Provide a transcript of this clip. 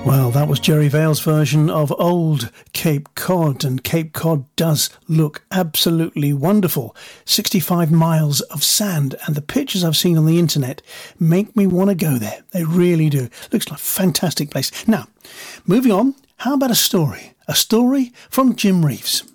Well, that was Jerry Vale's version of Old Cape Cod, and Cape Cod does look absolutely wonderful. 65 miles of sand, and the pictures I've seen on the internet make me want to go there. They really do. Looks like a fantastic place. Now, moving on, how about a story? A story from Jim Reeves.